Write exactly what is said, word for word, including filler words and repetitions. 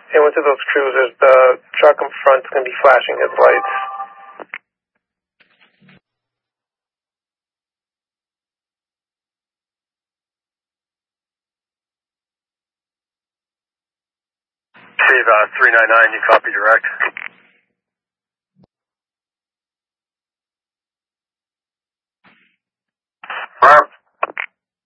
And with those cruisers, the truck in front is going to be flashing its lights. Steve, uh, three nine nine, you copy direct?